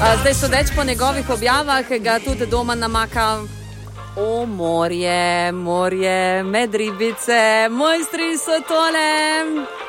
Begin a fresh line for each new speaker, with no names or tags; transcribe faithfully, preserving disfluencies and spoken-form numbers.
Zdaj sodeč po njegovih objavah ga tudi doma namaka o morje, morje, med ribice, mojstri so tole.